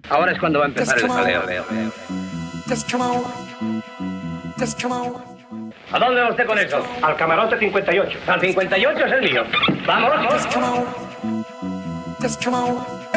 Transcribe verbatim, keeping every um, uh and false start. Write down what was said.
Ahora es cuando va a empezar el jaleo. ¿A dónde va usted con eso? Al camarote cincuenta y ocho. Al cincuenta y ocho es el mío. ¡Vamos! Just come on.